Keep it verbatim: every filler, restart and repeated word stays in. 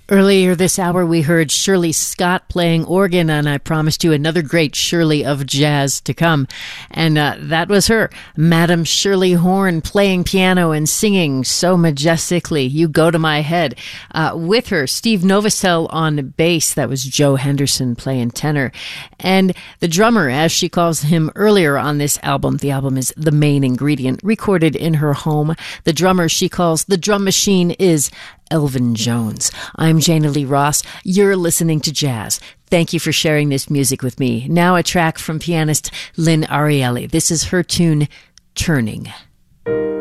Earlier this hour, we heard Shirley Scott playing organ, and I promised you another great Shirley of jazz to come. And uh, that was her, Madam Shirley Horn, playing piano and singing so majestically, You Go to My Head. Uh, with her, Steve Novosel on bass. That was Joe Henderson playing tenor. And the drummer, as she calls him earlier on this album, the album is The Main Ingredient, recorded in her home. The drummer she calls the drum machine is Elvin Jones. I'm Jana Lee Ross. You're listening to Jazz. Thank you for sharing this music with me. Now a track from pianist Lynn Ariely. This is her tune, Turning.